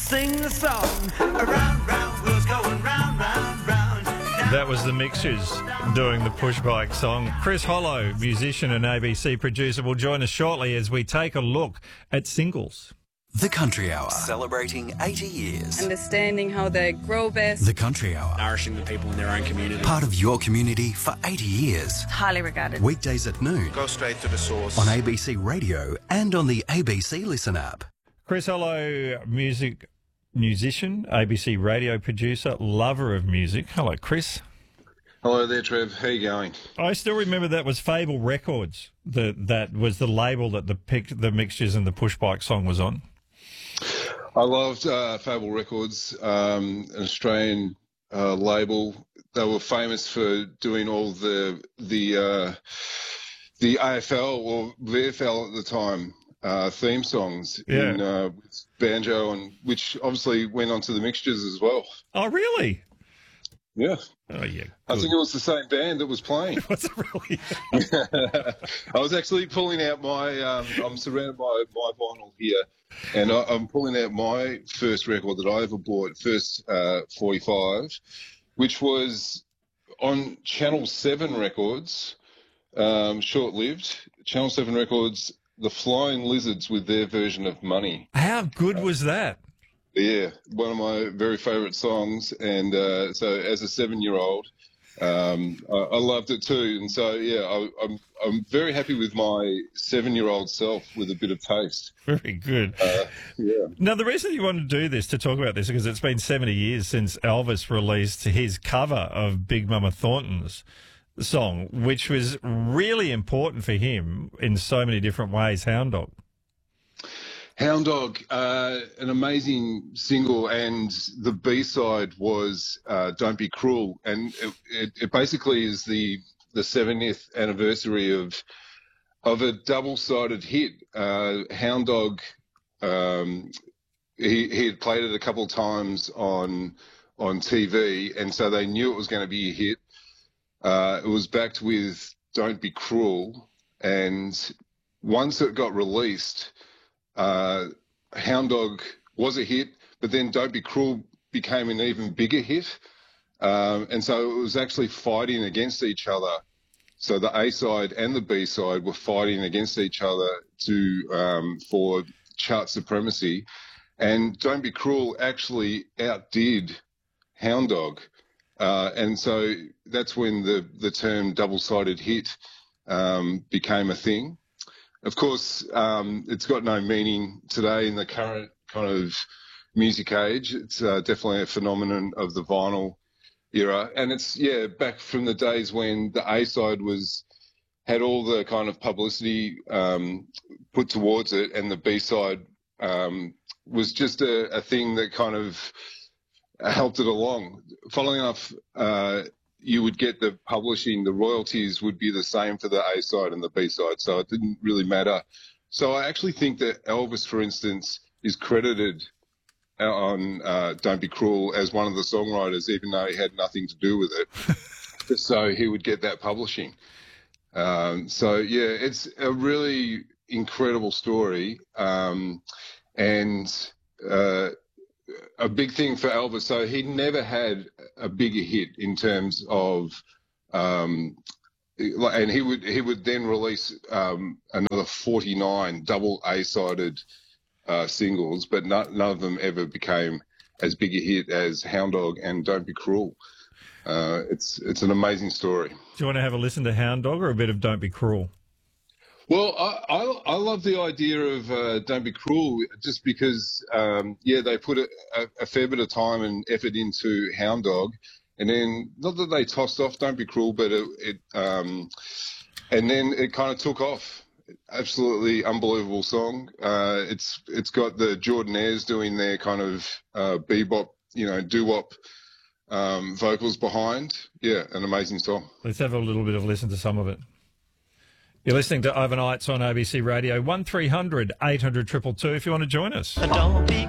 sing the song. Around, round, wheels going round, round, round. That was the Mixtures doing the Push Bike song. Chris Hollow, musician and ABC producer, will join us shortly as we take a look at singles. The Country Hour, celebrating 80 years. Understanding how they grow best. The Country Hour, nourishing the people in their own community. part of your community for 80 years. Highly regarded. Weekdays at noon Go straight to the source. on ABC Radio and on the ABC Listen app. Chris Hollow, musician, ABC radio producer, lover of music. Hello, Chris. Hello there, Trev. How you going? I still remember that was Fable Records. That was the label that the Mixtures and the Push Bike song was on. I loved Fable Records, an Australian label. They were famous for doing all the AFL or VFL at the time theme songs with banjo, and which obviously went on to the Mixtures as well. Oh, really? Yeah. Oh, yeah. I think it was the same band that was playing. Was it really? I was actually pulling out my I'm surrounded by my vinyl here, and I'm pulling out my first record that I ever bought, first 45, which was on Channel 7 Records, short-lived. Channel 7 Records, The Flying Lizards with their version of Money. How good was that? Yeah, one of my very favourite songs, and so as a 7-year-old, I loved it too. And so yeah, I'm very happy with my 7-year-old self with a bit of taste. Very good. Yeah. Now, the reason you wanted to do this, to talk about this, because it's been 70 years since Elvis released his cover of Big Mama Thornton's song, which was really important for him in so many different ways, Hound Dog. Hound Dog, an amazing single, and the B-side was Don't Be Cruel, and it basically is the 70th anniversary of a double-sided hit. Hound Dog, he had played it a couple of times on TV, and so they knew it was going to be a hit. It was backed with Don't Be Cruel, and once it got released, Hound Dog was a hit, but then Don't Be Cruel became an even bigger hit. And so it was actually fighting against each other. So the A-side and the B-side were fighting against each other for chart supremacy. And Don't Be Cruel actually outdid Hound Dog. And so that's when the term double-sided hit became a thing. Of course, it's got no meaning today in the current kind of music age. It's definitely a phenomenon of the vinyl era. And it's, back from the days when the A-side had all the kind of publicity put towards it, and the B-side was just a thing that kind of helped it along. Following enough, you would get the publishing, the royalties would be the same for the A-side and the B-side, so it didn't really matter. So I actually think that Elvis, for instance, is credited on Don't Be Cruel as one of the songwriters, even though he had nothing to do with it. So he would get that publishing. It's a really incredible story, and a big thing for Elvis. So he never had a bigger hit in terms of, and he would then release another 49 double A-sided singles, but none of them ever became as big a hit as Hound Dog and Don't Be Cruel. It's an amazing story. Do you want to have a listen to Hound Dog or a bit of Don't Be Cruel? Well, I love the idea of Don't Be Cruel, just because, they put a fair bit of time and effort into Hound Dog, and then not that they tossed off Don't Be Cruel, but and then it kind of took off. Absolutely unbelievable song. It's got the Jordanaires doing their kind of bebop, doo-wop vocals behind. Yeah, an amazing song. Let's have a little bit of a listen to some of it. You're listening to Overnights on ABC Radio, 1300 800 222 if you want to join us. Don't be